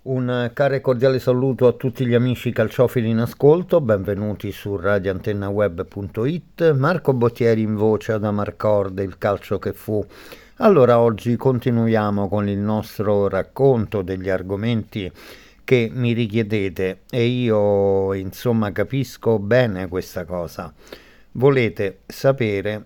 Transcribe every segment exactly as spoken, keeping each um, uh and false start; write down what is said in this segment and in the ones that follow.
Un caro e cordiale saluto a tutti gli amici calciofili in ascolto, benvenuti su radio antenna web punto it. Marco Bottieri in voce ad Amarcord, il calcio che fu. Allora, oggi continuiamo con il nostro racconto degli argomenti che mi richiedete e io, insomma, capisco bene questa cosa. Volete sapere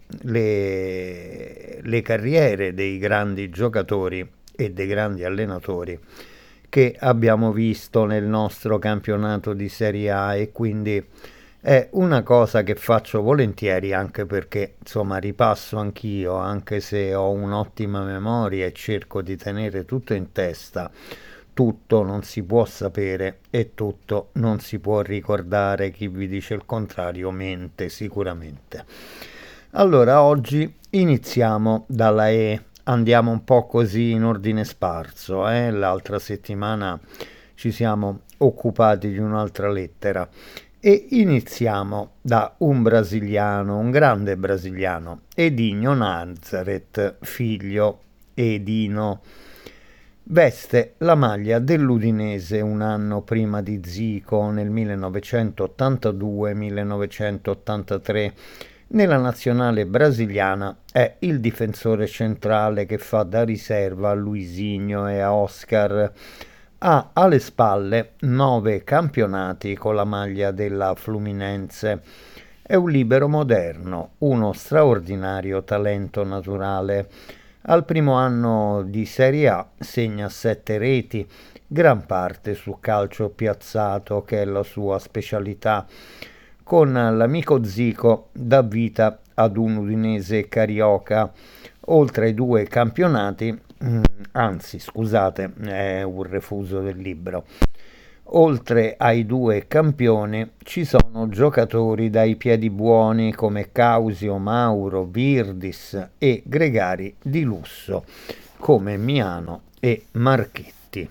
le, le carriere dei grandi giocatori e dei grandi allenatori che abbiamo visto nel nostro campionato di Serie A, e quindi è una cosa che faccio volentieri, anche perché insomma ripasso anch'io, anche se ho un'ottima memoria e cerco di tenere tutto in testa. Tutto non si può sapere e tutto non si può ricordare. Chi vi dice il contrario mente sicuramente. Allora, oggi iniziamo dalla E. Andiamo un po' così in ordine sparso, eh? L'altra settimana ci siamo occupati di un'altra lettera e iniziamo da un brasiliano, un grande brasiliano, Edinho Nazareth, figlio Edino. Veste la maglia dell'Udinese un anno prima di Zico, nel millenovecentottantadue millenovecentottantatré. Nella nazionale brasiliana è il difensore centrale che fa da riserva a Luisinho e a Oscar. Ha alle spalle nove campionati con la maglia della Fluminense. È un libero moderno, uno straordinario talento naturale. Al primo anno di Serie A segna sette reti, gran parte su calcio piazzato, che è la sua specialità. Con l'amico Zico dà vita ad un Udinese carioca. Oltre ai due campionati, anzi scusate, è un refuso del libro. Oltre ai due campioni ci sono giocatori dai piedi buoni come Causio, Mauro, Virdis e gregari di lusso come Miano e Marchetti.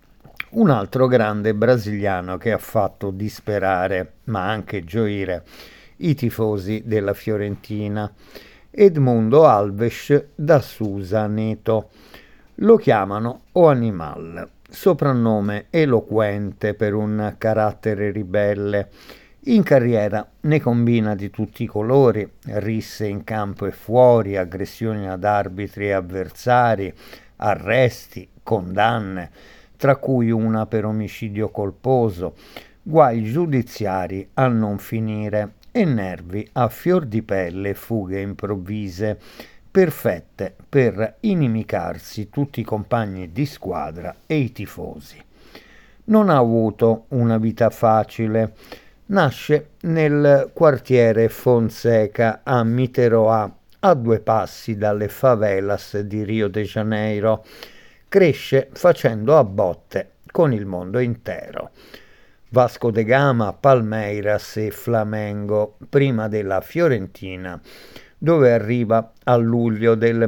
Un altro grande brasiliano che ha fatto disperare, ma anche gioire, i tifosi della Fiorentina, Edmundo Alves da Susa Neto. Lo chiamano O Animal, soprannome eloquente per un carattere ribelle. In carriera ne combina di tutti i colori, risse in campo e fuori, aggressioni ad arbitri e avversari, arresti, condanne, tra cui una per omicidio colposo, guai giudiziari a non finire e nervi a fior di pelle, fughe improvvise, perfette per inimicarsi tutti i compagni di squadra e i tifosi. Non ha avuto una vita facile. Nasce nel quartiere Fonseca a Niterói, a due passi dalle favelas di Rio de Janeiro. Cresce facendo a botte con il mondo intero. Vasco da Gama, Palmeiras e Flamengo, prima della Fiorentina, dove arriva a luglio del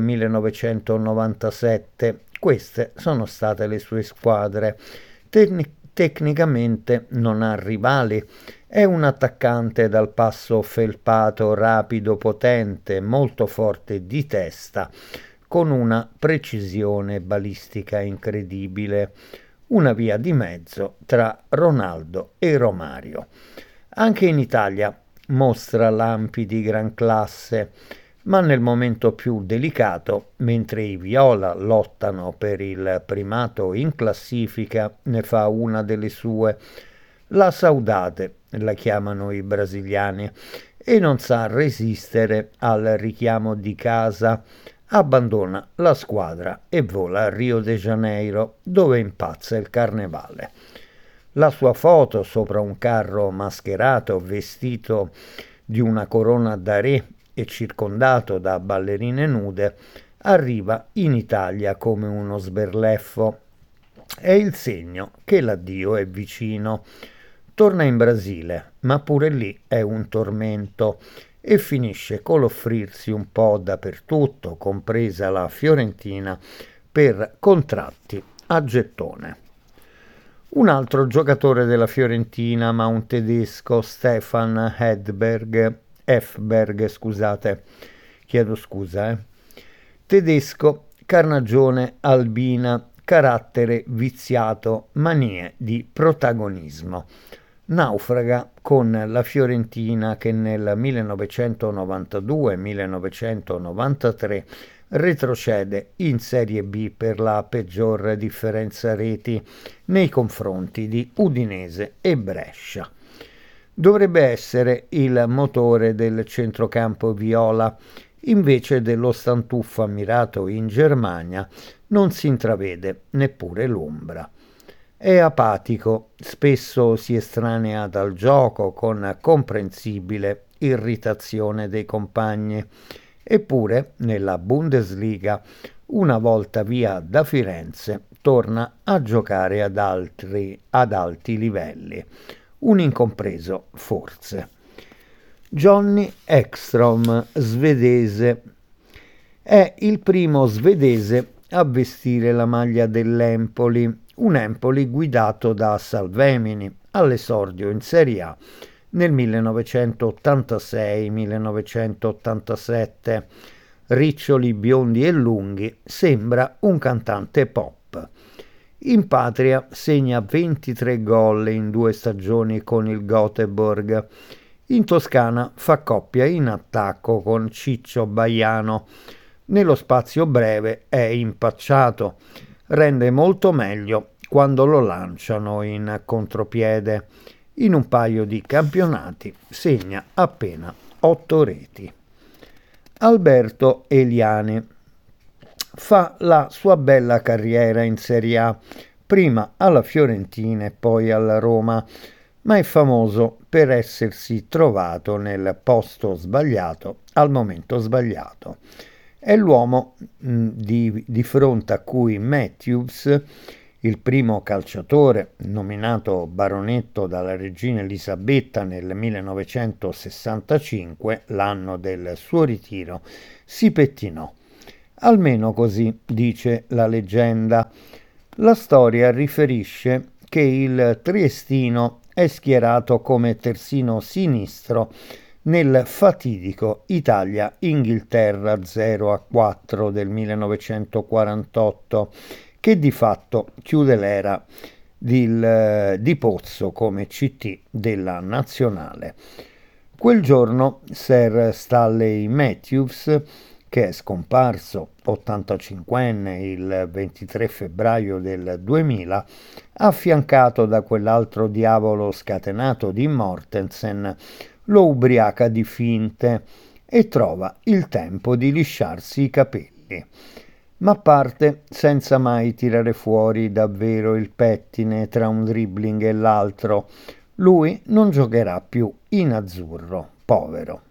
millenovecentonovantasette. Queste sono state le sue squadre. Tecni- tecnicamente non ha rivali. È un attaccante dal passo felpato, rapido, potente, molto forte di testa, con una precisione balistica incredibile, una via di mezzo tra Ronaldo e Romario. Anche in Italia mostra lampi di gran classe, ma nel momento più delicato, mentre i viola lottano per il primato in classifica, ne fa una delle sue. La saudade la chiamano i brasiliani, e non sa resistere al richiamo di casa. Abbandona la squadra e vola a Rio de Janeiro, dove impazza il carnevale. La sua foto sopra un carro mascherato vestito di una corona da re e circondato da ballerine nude arriva in Italia come uno sberleffo. È il segno che l'addio è vicino. Torna in Brasile, ma pure lì è un tormento, e finisce con l'offrirsi un po' dappertutto, compresa la Fiorentina, per contratti a gettone. Un altro giocatore della Fiorentina, ma un tedesco, Stefan Hedberg, Efberg, scusate, chiedo scusa, eh. Tedesco, carnagione albina, carattere viziato, manie di protagonismo. Naufraga con la Fiorentina che nel millenovecentonovantadue millenovecentonovantatré retrocede in Serie B per la peggior differenza reti nei confronti di Udinese e Brescia. Dovrebbe essere il motore del centrocampo viola, invece dello Stantuffo ammirato in Germania non si intravede neppure l'ombra. È apatico, spesso si estranea dal gioco con comprensibile irritazione dei compagni, eppure nella Bundesliga, una volta via da Firenze, torna a giocare ad, altri, ad alti livelli. Un incompreso forse. Johnny Ekstrom, svedese. È il primo svedese a vestire la maglia dell'Empoli, un Empoli guidato da Salvemini all'esordio in Serie A nel millenovecentottantasei millenovecentottantasette. Riccioli, biondi e lunghi, sembra un cantante pop. In patria segna ventitré gol in due stagioni con il Göteborg. In Toscana fa coppia in attacco con Ciccio Baiano. Nello spazio breve è impacciato. Rende molto meglio quando lo lanciano in contropiede. In un paio di campionati segna appena otto reti. Alberto Eliani fa la sua bella carriera in Serie A, prima alla Fiorentina e poi alla Roma, ma è famoso per essersi trovato nel posto sbagliato al momento sbagliato. È l'uomo mh, di, di fronte a cui Matthews, il primo calciatore nominato baronetto dalla regina Elisabetta nel millenovecentosessantacinque, l'anno del suo ritiro, si pettinò. Almeno così dice la leggenda. La storia riferisce che il triestino è schierato come terzino sinistro nel fatidico Italia-Inghilterra zero a quattro del millenovecentoquarantotto, che di fatto chiude l'era di, di Pozzo come C T della nazionale. Quel giorno Sir Stanley Matthews, che è scomparso ottantacinquenne il ventitré febbraio del duemila, affiancato da quell'altro diavolo scatenato di Mortensen, lo ubriaca di finte e trova il tempo di lisciarsi i capelli. Ma parte senza mai tirare fuori davvero il pettine tra un dribbling e l'altro. Lui non giocherà più in azzurro, povero.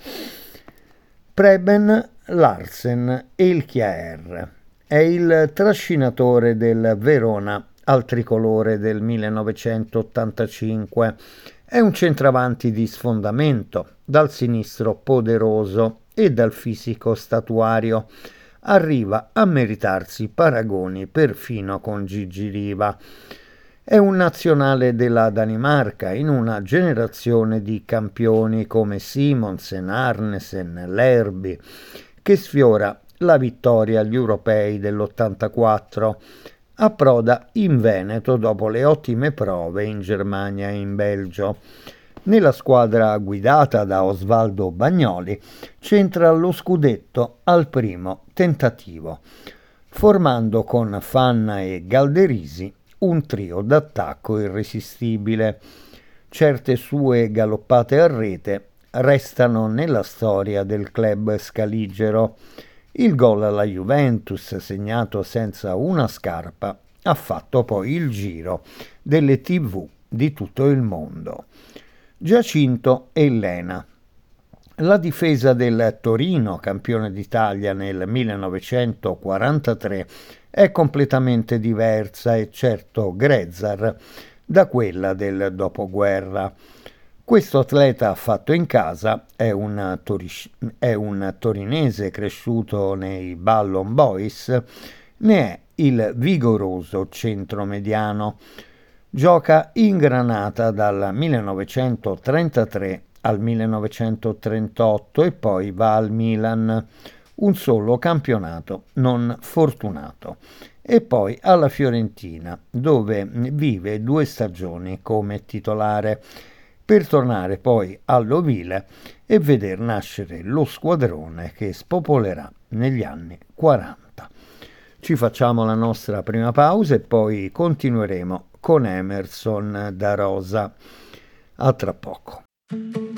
Preben Larsen Elkjær è il trascinatore del Verona al tricolore del millenovecentottantacinque. È un centravanti di sfondamento, dal sinistro poderoso e dal fisico statuario. Arriva a meritarsi paragoni perfino con Gigi Riva. È un nazionale della Danimarca in una generazione di campioni come Simonsen, Arnesen, Lerby, che sfiora la vittoria agli europei dell'ottantaquattro. Approda in Veneto dopo le ottime prove in Germania e in Belgio. Nella squadra guidata da Osvaldo Bagnoli c'entra lo scudetto al primo tentativo, formando con Fanna e Galderisi un trio d'attacco irresistibile. Certe sue galoppate a rete restano nella storia del club scaligero. Il gol alla Juventus, segnato senza una scarpa, ha fatto poi il giro delle tivù di tutto il mondo. Giacinto Elena. La difesa del Torino, campione d'Italia nel millenovecentoquarantatré, è completamente diversa e certo grezzar da quella del dopoguerra. Questo atleta fatto in casa è un, toric- è un torinese cresciuto nei Ballon Boys, ne è il vigoroso centromediano. Gioca in Granata dal millenovecentotrentatré al millenovecentotrentotto e poi va al Milan, un solo campionato non fortunato. e poi alla Fiorentina, dove vive due stagioni come titolare, per tornare poi all'Ovile e veder nascere lo squadrone che spopolerà negli anni quaranta. Ci facciamo la nostra prima pausa e poi continueremo con Emerson da Rosa. A tra poco.